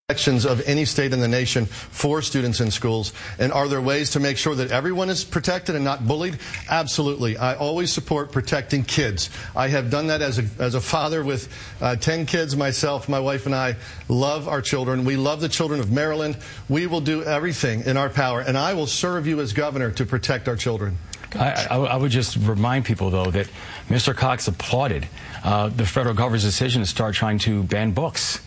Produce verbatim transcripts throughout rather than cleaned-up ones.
Sections of any state in the nation for students in schools. And are there ways to make sure that everyone is protected and not bullied? Absolutely. I always support protecting kids. I have done that as a, as a father with uh, ten kids myself. My wife and I love our children. We love the children of Maryland. We will do everything in our power, and I will serve you as governor to protect our children. I, I, I would just remind people, though, that Mister Cox applauded uh, the federal government's decision to start trying to ban books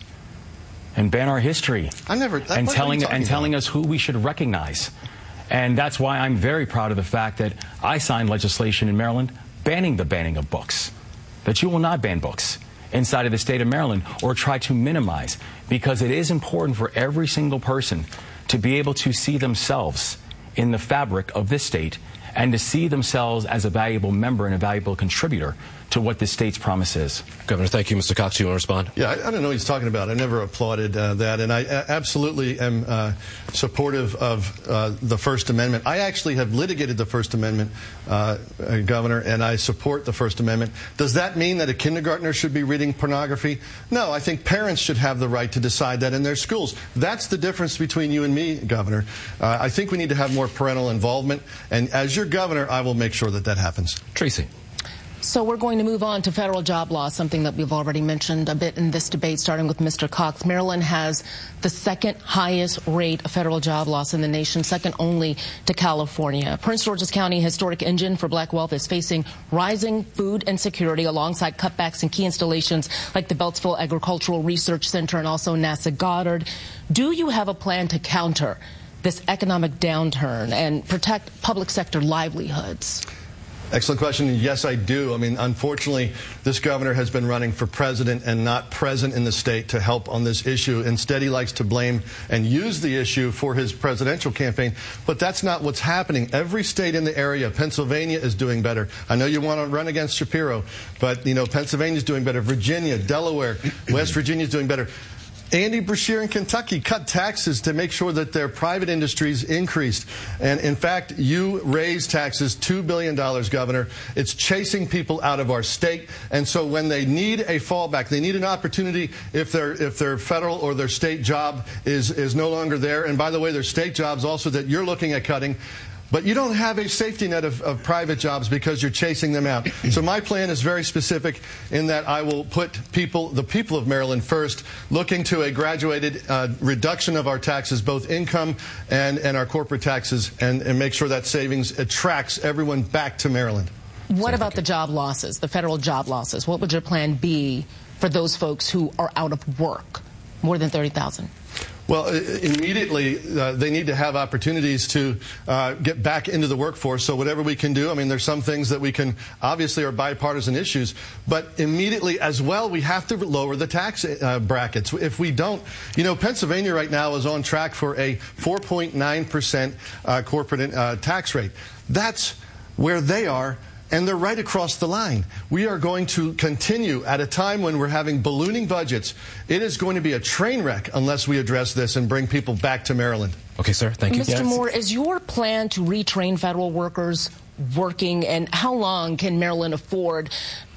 and ban our history, I never, and telling and about? telling us who we should recognize. And that's why I'm very proud of the fact that I signed legislation in Maryland banning the banning of books, that you will not ban books inside of the state of Maryland or try to minimize, because it is important for every single person to be able to see themselves in the fabric of this state and to see themselves as a valuable member and a valuable contributor to what the state's promise is. Governor, thank you. Mister Cox, do you want to respond? Yeah, I, I don't know what he's talking about. I never applauded uh, that, and I uh, absolutely am uh, supportive of uh, the First Amendment. I actually have litigated the First Amendment, uh, uh, Governor, and I support the First Amendment. Does that mean that a kindergartner should be reading pornography? No, I think parents should have the right to decide that in their schools. That's the difference between you and me, Governor. Uh, I think we need to have more parental involvement, and as your governor, I will make sure that that happens. Tracy. So we're going to move on to federal job loss, something that we've already mentioned a bit in this debate, starting with Mister Cox. Maryland has the second highest rate of federal job loss in the nation, second only to California. Prince George's County, historic engine for black wealth, is facing rising food insecurity alongside cutbacks in key installations like the Beltsville Agricultural Research Center and also NASA Goddard. Do you have a plan to counter this economic downturn and protect public sector livelihoods? Excellent question. Yes, I do. I mean, unfortunately, this governor has been running for president and not present in the state to help on this issue. Instead, he likes to blame and use the issue for his presidential campaign. But that's not what's happening. Every state in the area, Pennsylvania is doing better. I know you want to run against Shapiro, but, you know, Pennsylvania is doing better. Virginia, Delaware, West Virginia is doing better. Andy Beshear in Kentucky cut taxes to make sure that their private industries increased. And in fact, you raised taxes two billion dollars, Governor. It's chasing people out of our state. And so when they need a fallback, they need an opportunity if their if their federal or their state job is, is no longer there. And by the way, there's state jobs also that you're looking at cutting. But you don't have a safety net of, of private jobs because you're chasing them out. So my plan is very specific in that I will put people, the people of Maryland first, looking to a graduated uh, reduction of our taxes, both income and, and our corporate taxes, and, and make sure that savings attracts everyone back to Maryland. What about the job losses, the federal job losses? What would your plan be for those folks who are out of work, more than thirty thousand? Well, immediately, uh, they need to have opportunities to uh, get back into the workforce. So whatever we can do, I mean, there's some things that we can, obviously are bipartisan issues, but immediately as well, we have to lower the tax uh, brackets. If we don't, you know, Pennsylvania right now is on track for a four point nine percent uh, corporate uh, tax rate. That's where they are. And they're right across the line. We are going to continue at a time when we're having ballooning budgets. It is going to be a train wreck unless we address this and bring people back to Maryland. Okay, sir. Thank you. Mister Yes. Moore, is your plan to retrain federal workers working, and how long can Maryland afford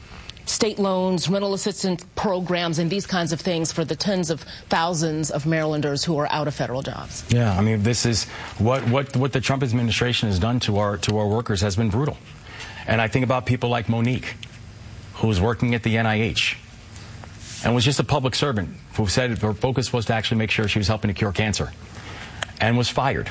state loans, rental assistance programs, and these kinds of things for the tens of thousands of Marylanders who are out of federal jobs? Yeah, I mean, this is what what what the Trump administration has done to our to our workers has been brutal. And I think about people like Monique, who was working at the N I H and was just a public servant who said her focus was to actually make sure she was helping to cure cancer, and was fired.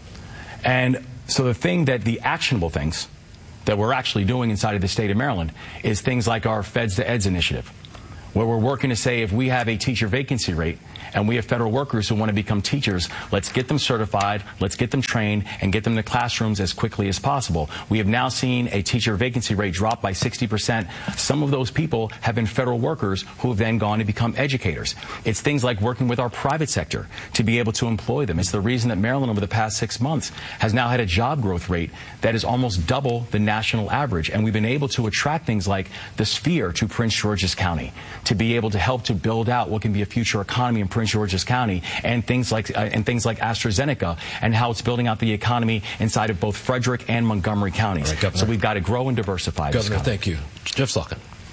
And so the thing that the actionable things that we're actually doing inside of the state of Maryland is things like our Feds to Eds initiative, where we're working to say if we have a teacher vacancy rate and we have federal workers who want to become teachers, let's get them certified, let's get them trained, and get them to classrooms as quickly as possible. We have now seen a teacher vacancy rate drop by sixty percent. Some of those people have been federal workers who have then gone to become educators. It's things like working with our private sector to be able to employ them. It's the reason that Maryland over the past six months has now had a job growth rate that is almost double the national average. And we've been able to attract things like the Sphere to Prince George's County to be able to help to build out what can be a future economy in Prince George's County, and things like uh, and things like AstraZeneca, and how it's building out the economy inside of both Frederick and Montgomery counties. Right, so we've got to grow and diversify. Governor, this thank you. Jeff Slotkin.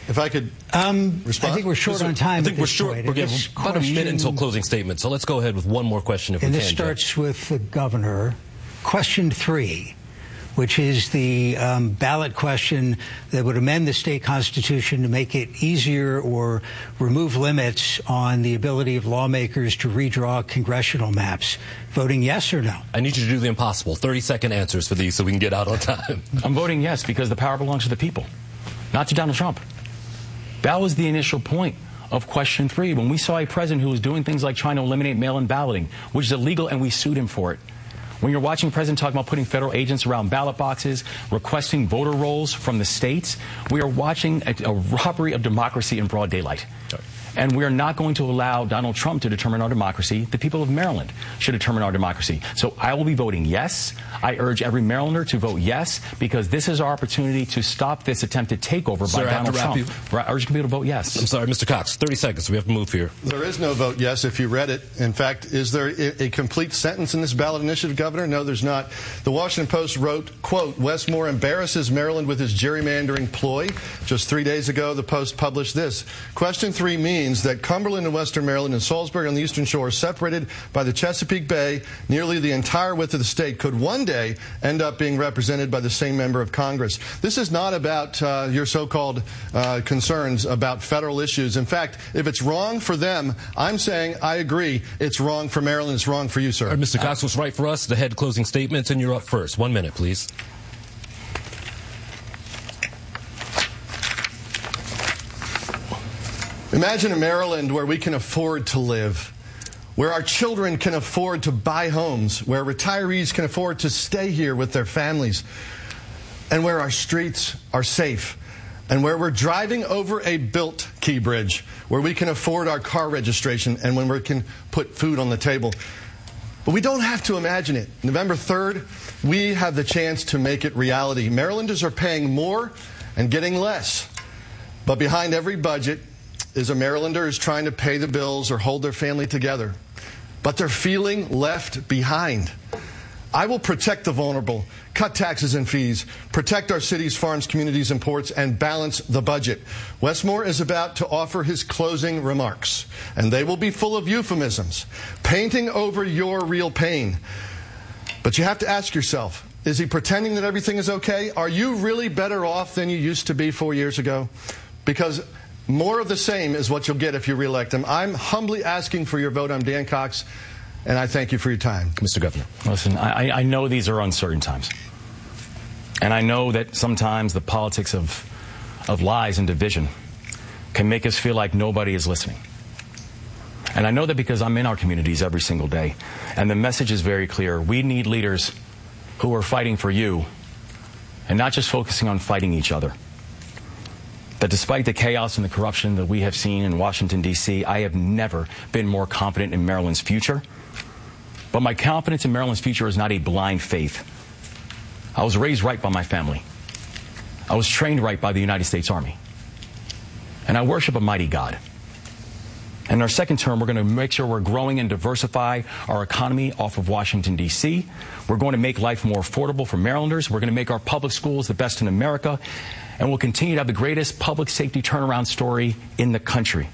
If I could um, respond? I think we're short on time. I think at we're this short. point. We're getting about question, a minute until closing statement. So let's go ahead with one more question if and we this can. starts Judge. with the governor. Question three, which is the um, ballot question that would amend the state constitution to make it easier or remove limits on the ability of lawmakers to redraw congressional maps. Voting yes or no? I need you to do the impossible. thirty-second answers for these so we can get out on time. I'm voting yes because the power belongs to the people, not to Donald Trump. That was the initial point of question three. When we saw a president who was doing things like trying to eliminate mail-in balloting, which is illegal, and we sued him for it. When you're watching the president talk about putting federal agents around ballot boxes, requesting voter rolls from the states, we are watching a, a robbery of democracy in broad daylight. And we are not going to allow Donald Trump to determine our democracy. The people of Maryland should determine our democracy. So I will be voting yes. I urge every Marylander to vote yes, because this is our opportunity to stop this attempted takeover Sir, by I have to Donald wrap Trump. I urge people to vote yes. I'm sorry, Mister Cox, thirty seconds. We have to move here. There is no vote yes if you read it. In fact, is there a, a complete sentence in this ballot initiative, Governor? No, there's not. The Washington Post wrote, quote, Wes Moore embarrasses Maryland with his gerrymandering ploy. Just three days ago, the Post published this. Question three means that Cumberland in western Maryland and Salisbury on the eastern shore, separated by the Chesapeake Bay, nearly the entire width of the state, could one day end up being represented by the same member of Congress. This is not about uh, your so-called uh, concerns about federal issues. In fact, if it's wrong for them, I'm saying I agree it's wrong for Maryland. It's wrong for you, sir. All right, Mister Cox, what's right for us? The head closing statements, and you're up first. One minute, please. Imagine a Maryland where we can afford to live, where our children can afford to buy homes, where retirees can afford to stay here with their families, and where our streets are safe, and where we're driving over a built Key Bridge, where we can afford our car registration, and when we can put food on the table. But we don't have to imagine it. November third, we have the chance to make it reality. Marylanders are paying more and getting less. But behind every budget is a Marylander who's trying to pay the bills or hold their family together. But they're feeling left behind. I will protect the vulnerable, cut taxes and fees, protect our cities, farms, communities, and ports, and balance the budget. Wes Moore is about to offer his closing remarks, and they will be full of euphemisms, painting over your real pain. But you have to ask yourself, is he pretending that everything is okay? Are you really better off than you used to be four years ago? Because more of the same is what you'll get if you reelect him. I'm humbly asking for your vote. I'm Dan Cox, and I thank you for your time. Mister Governor. Listen, I, I know these are uncertain times. And I know that sometimes the politics of, of lies and division can make us feel like nobody is listening. And I know that because I'm in our communities every single day. And the message is very clear. We need leaders who are fighting for you and not just focusing on fighting each other. That despite the chaos and the corruption that we have seen in Washington, D C, I have never been more confident in Maryland's future. But my confidence in Maryland's future is not a blind faith. I was raised right by my family. I was trained right by the United States Army. And I worship a mighty God. In our second term, we're going to make sure we're growing and diversify our economy off of Washington, D C. We're going to make life more affordable for Marylanders. We're going to make our public schools the best in America. And we'll continue to have the greatest public safety turnaround story in the country.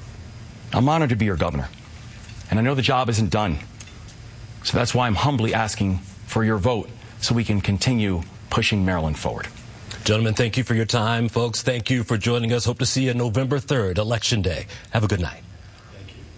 I'm honored to be your governor. And I know the job isn't done. So that's why I'm humbly asking for your vote so we can continue pushing Maryland forward. Gentlemen, thank you for your time. Folks, thank you for joining us. Hope to see you November third, Election Day. Have a good night.